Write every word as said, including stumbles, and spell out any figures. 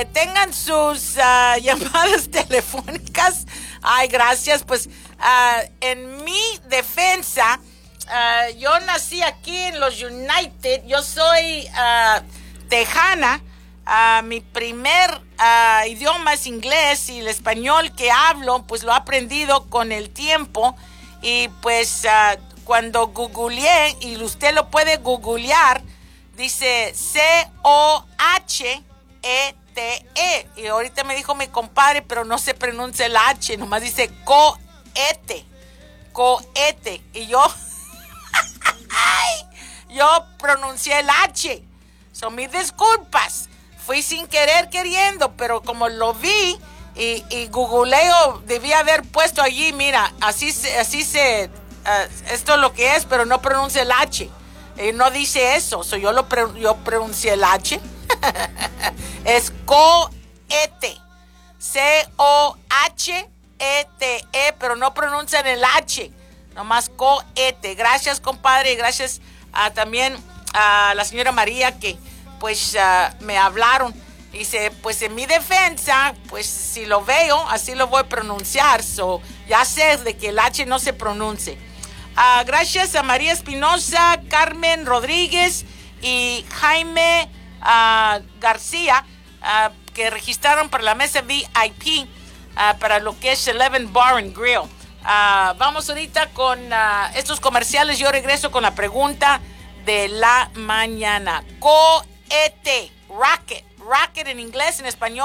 Tengan sus uh, llamadas telefónicas. Ay, gracias. Pues uh, en mi defensa, uh, yo nací aquí en los United. Yo soy uh, tejana. Uh, mi primer uh, idioma es inglés y el español que hablo, pues lo he aprendido con el tiempo. Y pues uh, cuando googleé, y usted lo puede googlear, dice C O H E T E. Y ahorita me dijo mi compadre, pero no se pronuncia el H, nomás dice cohete. Cohete. Y yo, yo pronuncié el H. Son mis disculpas. Fui sin querer queriendo, pero como lo vi y, y googleo, debía haber puesto allí, mira, así se, así se, uh, esto es lo que es, pero no pronuncia el H. Y no dice eso, so yo lo yo pronuncié el H. Es cohete. C O H E T E, pero no pronuncian el H. Nomás cohete. Gracias, compadre. Gracias uh, también a la señora María que pues uh, me hablaron. Dice, pues en mi defensa, pues si lo veo, así lo voy a pronunciar. So, ya sé de que el H no se pronuncie. Uh, gracias a María Espinosa, Carmen Rodríguez y Jaime uh, García, uh, que registraron para la mesa V I P uh, para lo que es Eleven Bar and Grill. Uh, vamos ahorita con uh, estos comerciales. Yo regreso con la pregunta de la mañana. Cohete, rocket, rocket en inglés, en español.